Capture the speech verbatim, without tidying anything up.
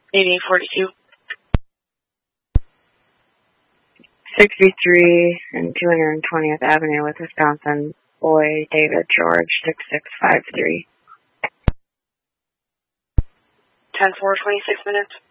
eighty-eight forty-two. sixty-three and two hundred twentieth Avenue with Wisconsin. Boy, David George, six six five three. ten four, twenty-six minutes.